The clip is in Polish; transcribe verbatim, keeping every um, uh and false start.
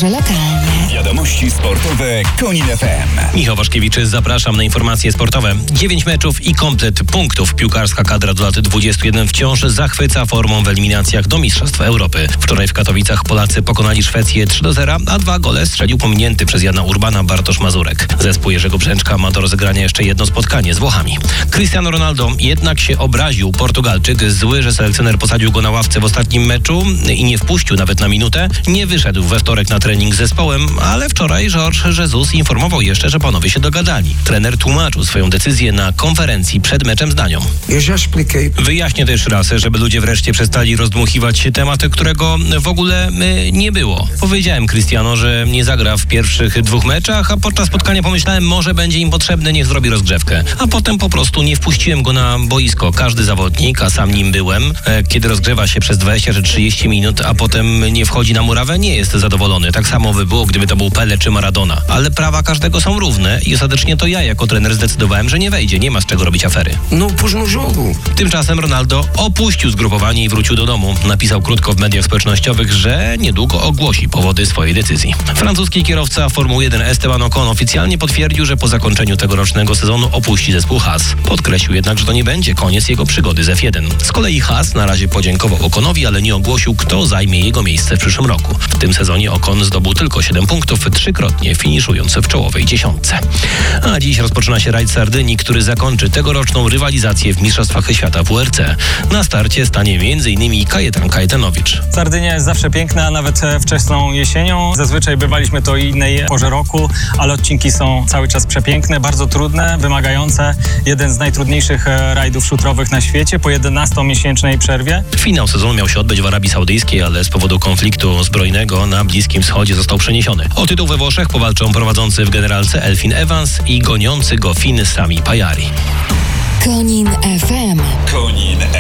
Komentarze lokalne. Wiadomości sportowe Konin F M. Michał Waszkiewicz, zapraszam na informacje sportowe. Dziewięć meczów i komplet punktów. Piłkarska kadra do lat dwudziestu jeden wciąż zachwyca formą w eliminacjach do Mistrzostw Europy. Wczoraj w Katowicach Polacy pokonali Szwecję trzy do zera, a dwa gole strzelił pominięty przez Jana Urbana Bartosz Mazurek. Zespół Jerzego Brzęczka ma do rozegrania jeszcze jedno spotkanie z Włochami. Cristiano Ronaldo jednak się obraził. Portugalczyk zły, że selekcjoner posadził go na ławce w ostatnim meczu i nie wpuścił nawet na minutę. Nie wyszedł we wtorek na trening z zespołem, ale wczoraj Jorge Jesus informował jeszcze, że panowie się dogadali. Trener tłumaczył swoją decyzję na konferencji przed meczem zdaniom. Wyjaśnię też raz, żeby ludzie wreszcie przestali rozdmuchiwać temat, którego w ogóle y, nie było. Powiedziałem Cristiano, że nie zagra w pierwszych dwóch meczach, a podczas spotkania pomyślałem, może będzie im potrzebny, niech zrobi rozgrzewkę. A potem po prostu nie wpuściłem go na boisko. Każdy zawodnik, a sam nim byłem, e, kiedy rozgrzewa się przez dwadzieścia czy trzydzieści minut, a potem nie wchodzi na murawę, nie jest zadowolony. Tak samo by było, gdyby to był Pele czy Maradona. Ale prawa każdego są równe i ostatecznie to ja jako trener zdecydowałem, że nie wejdzie. Nie ma z czego robić afery. No, późno żogu. Tymczasem Ronaldo opuścił zgrupowanie i wrócił do domu. Napisał krótko w mediach społecznościowych, że niedługo ogłosi powody swojej decyzji. Francuski kierowca Formuły jeden Esteban Ocon oficjalnie potwierdził, że po zakończeniu tegorocznego sezonu opuści zespół Haas. Podkreślił jednak, że to nie będzie koniec jego przygody z F jeden. Z kolei Haas na razie podziękował Oconowi, ale nie ogłosił, kto zajmie jego miejsce w przyszłym roku. W tym sezonie Ocon zdobył tylko siedem punktów, trzykrotnie finiszując w czołowej dziesiątce. A dziś rozpoczyna się rajd Sardynii, który zakończy tegoroczną rywalizację w Mistrzostwach Świata W R C. Na starcie stanie między innymi Kajetan Kajetanowicz. Sardynia jest zawsze piękna, nawet wczesną jesienią. Zazwyczaj bywaliśmy to innej porze roku, ale odcinki są cały czas przepiękne, bardzo trudne, wymagające. Jeden z najtrudniejszych rajdów szutrowych na świecie po jedenastomiesięcznej przerwie. Finał sezonu miał się odbyć w Arabii Saudyjskiej, ale z powodu konfliktu zbrojnego na Bliskim Wschodzie został przeniesiony. O tytuł we Włoszech powalczą prowadzący w generalce Elfyn Evans i goniący go Fin Sami Pajari. Konin F M. Konin